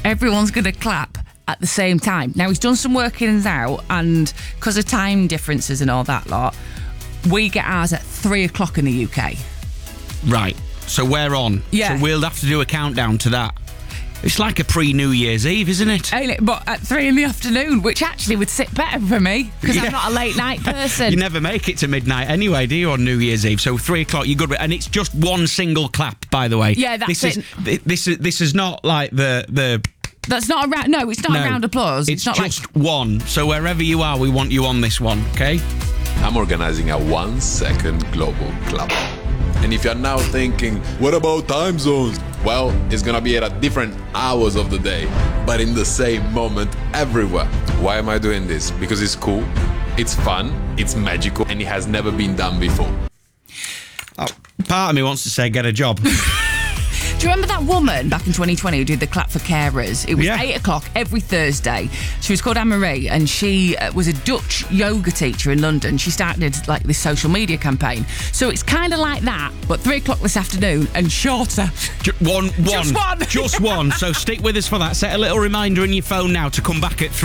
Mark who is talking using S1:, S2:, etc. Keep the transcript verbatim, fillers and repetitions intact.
S1: everyone's going to clap at the same time. Now, he's done some workings out, and because of time differences and all that lot, we get ours at three o'clock in the U K.
S2: Right. So we're on.
S1: Yeah.
S2: So we'll have to do a countdown to that. It's like a pre-New Year's Eve, isn't it?
S1: Ain't it? But at three in the afternoon, which actually would sit better for me, because
S2: Yeah.
S1: I'm not a late night person.
S2: You never make it to midnight anyway, do you, on New Year's Eve? So three o'clock, you're good. And it's just one single clap, by the way.
S1: Yeah, that's
S2: this
S1: it.
S2: Is, this is this is not like the the.
S1: That's not a round. No, it's not
S2: no,
S1: a round applause.
S2: It's,
S1: It's, not
S2: just
S1: like.
S2: one. So wherever you are, we want you on this one, okay?
S3: I'm organizing a one-second global clap. And if you're now thinking, what about time zones? Well, it's gonna be at different hours of the day, but in the same moment everywhere. Why am I doing this? Because it's cool, it's fun, it's magical, and it has never been done before.
S2: Oh, part of me wants to say get a job.
S1: Do you remember that woman back in twenty twenty who did the clap for carers? It was
S2: Yeah.
S1: eight o'clock every Thursday. She was called Anne-Marie, and she uh, was a Dutch yoga teacher in London. She started like this social media campaign. So it's kind of like that, but three o'clock this afternoon and shorter.
S2: Ju- one, one.
S1: Just one.
S2: Just one. So stick with us for that. Set a little reminder in your phone now to come back at three.